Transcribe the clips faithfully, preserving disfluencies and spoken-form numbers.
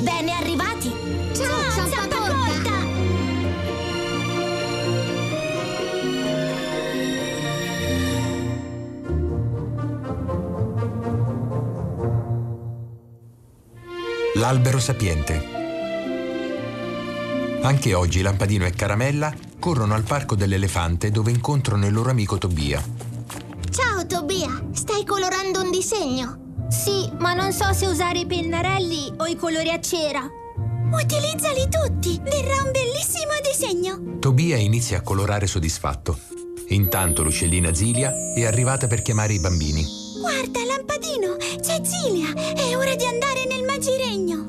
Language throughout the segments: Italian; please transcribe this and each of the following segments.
Ben arrivati! Ciao, Ciao Zampa, Zampa Corta! Corta! L'albero sapiente. Anche oggi Lampadino e Caramella corrono al parco dell'elefante dove incontrano il loro amico Tobia. Ciao Tobia, stai colorando un disegno? Sì, ma non so se usare i pennarelli o i colori a cera. Utilizzali tutti, verrà un bellissimo disegno. Tobia inizia a colorare soddisfatto. Intanto l'uccellina Zilia è arrivata per chiamare i bambini. Guarda, Lampadino, c'è Zilia, è ora di andare nel magiregno.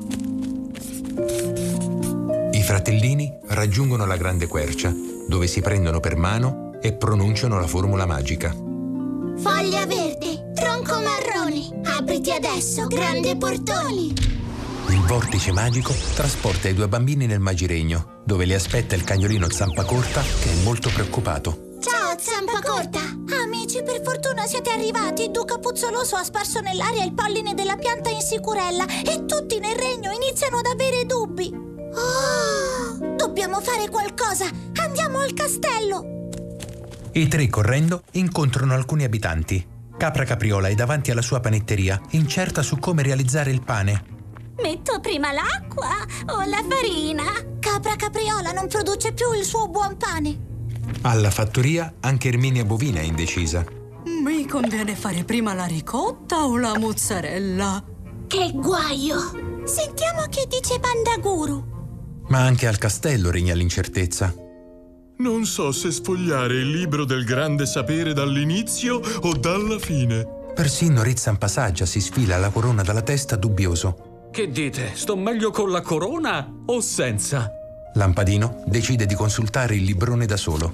I fratellini raggiungono la grande quercia, dove si prendono per mano e pronunciano la formula magica. Foglia verde, tronco marrone, apriti adesso, grande portoni. Il vortice magico trasporta i due bambini nel magiregno, dove li aspetta il cagnolino Zampacorta, che è molto preoccupato. Ciao, Zampacorta! Amici, per fortuna siete arrivati. Duca Puzzoloso ha sparso nell'aria il polline della pianta insicurella e tutti nel regno iniziano ad avere dubbi. Oh! Dobbiamo fare qualcosa! Andiamo al castello! I tre, correndo, incontrano alcuni abitanti. Capra Capriola è davanti alla sua panetteria, incerta su come realizzare il pane. Metto prima l'acqua o la farina? Capra Capriola non produce più il suo buon pane. Alla fattoria anche Erminia Bovina è indecisa. Mi conviene fare prima la ricotta o la mozzarella? Che guaio! Sentiamo che dice Pandaguru. Ma anche al castello regna l'incertezza. Non so se sfogliare il libro del grande sapere dall'inizio o dalla fine. Persino Rizzampasaggia si sfila la corona dalla testa dubbioso. Che dite? Sto meglio con la corona o senza? Lampadino decide di consultare il librone da solo.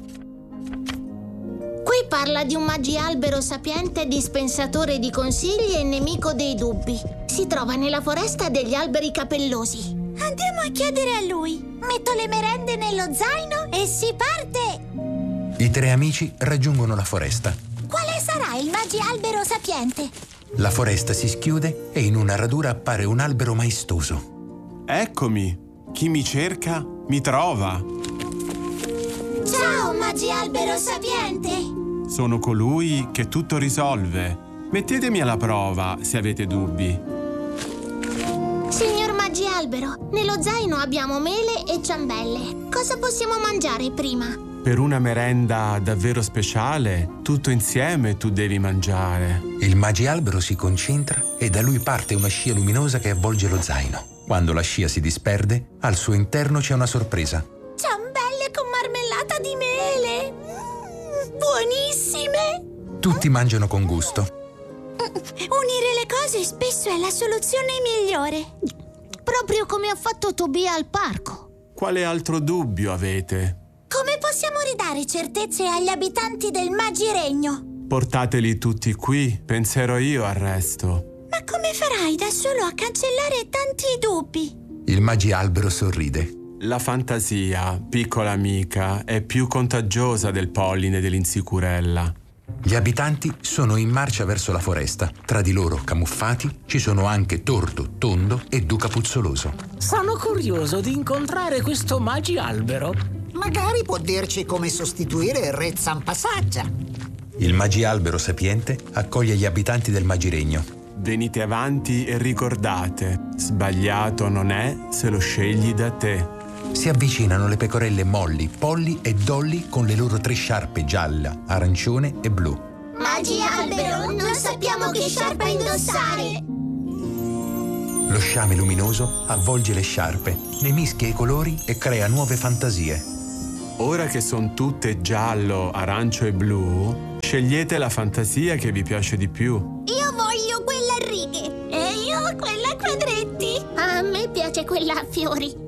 Qui parla di un magialbero sapiente, dispensatore di consigli e nemico dei dubbi. Si trova nella foresta degli alberi capellosi. Andiamo a chiedere a lui. Metto le merende nello zaino e si parte! I tre amici raggiungono la foresta. Quale sarà il magialbero sapiente? La foresta si schiude e in una radura appare un albero maestoso. Eccomi! Chi mi cerca, mi trova! Ciao, magialbero sapiente! Sono colui che tutto risolve. Mettetemi alla prova se avete dubbi. Signor Magialbero, nello zaino abbiamo mele e ciambelle. Cosa possiamo mangiare prima? Per una merenda davvero speciale, tutto insieme tu devi mangiare. Il magialbero si concentra e da lui parte una scia luminosa che avvolge lo zaino. Quando la scia si disperde, al suo interno c'è una sorpresa. Ciambelle con marmellata di mele! Mm, buonissime! Tutti mangiano con gusto. Unire le cose spesso è la soluzione migliore. Proprio come ha fatto Tobia al parco. Quale altro dubbio avete? Come possiamo ridare certezze agli abitanti del magiregno? Portateli tutti qui, penserò io al resto. Ma come farai da solo a cancellare tanti dubbi? Il magialbero sorride. La fantasia, piccola amica, è più contagiosa del polline dell'insicurella. Gli abitanti sono in marcia verso la foresta. Tra di loro, camuffati, ci sono anche Torto, Tondo e Duca Puzzoloso. Sono curioso di incontrare questo magialbero. Magari può dirci come sostituire il re Zampasaggia. Il magialbero sapiente accoglie gli abitanti del magiregno. Venite avanti e ricordate, sbagliato non è se lo scegli da te. Si avvicinano le pecorelle Molly, Polly e Dolly con le loro tre sciarpe gialla, arancione e blu. Magialbero, non sappiamo che sciarpa indossare! Lo sciame luminoso avvolge le sciarpe, ne mischia i colori e crea nuove fantasie. Ora che sono tutte giallo, arancio e blu, scegliete la fantasia che vi piace di più. Io voglio quella a righe e io quella a quadretti. A me piace quella a fiori.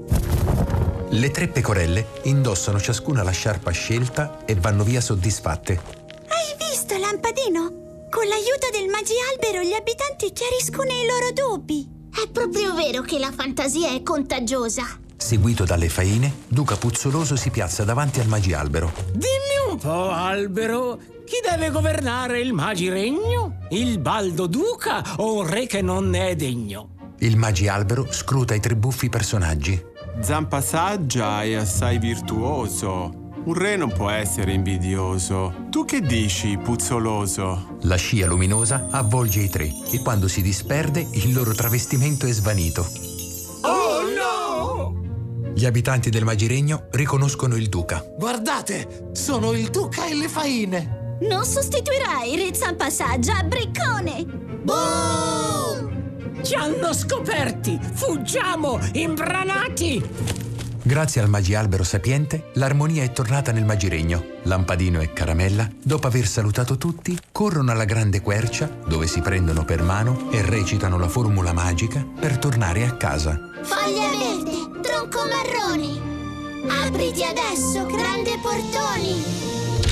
Le tre pecorelle indossano ciascuna la sciarpa scelta e vanno via soddisfatte. Hai visto, Lampadino? Con l'aiuto del magialbero gli abitanti chiariscono i loro dubbi. È proprio vero che la fantasia è contagiosa. Seguito dalle faine, Duca Puzzoloso si piazza davanti al magialbero. Dimmi un po', albero, chi deve governare il magiregno? Il baldo duca o un re che non ne è degno? Il Magialbero scruta i tre buffi personaggi. Zampa saggia e assai virtuoso. Un re non può essere invidioso. Tu che dici, puzzoloso? La scia luminosa avvolge i tre e quando si disperde il loro travestimento è svanito. Oh no! Gli abitanti del Magiregno riconoscono il duca. Guardate, sono il duca e le faine. Non sostituirai Re Zampasaggia a Briccone! Boom! Ci hanno scoperti! Fuggiamo, imbranati! Grazie al Magialbero sapiente, l'armonia è tornata nel Magiregno. Lampadino e Caramella, dopo aver salutato tutti, corrono alla grande quercia, dove si prendono per mano e recitano la formula magica per tornare a casa. Foglia verde, tronco marrone. Apriti adesso, grande portoni.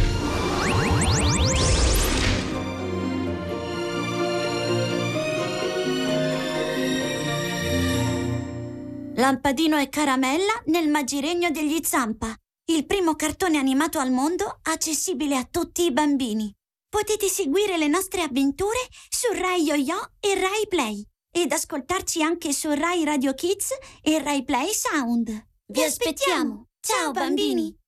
Lampadino e Caramella nel Magiregno degli Zampa, il primo cartone animato al mondo accessibile a tutti i bambini. Potete seguire le nostre avventure su Rai Yo-Yo e Rai Play ed ascoltarci anche su Rai Radio Kids e Rai Play Sound. Vi aspettiamo! Ciao bambini!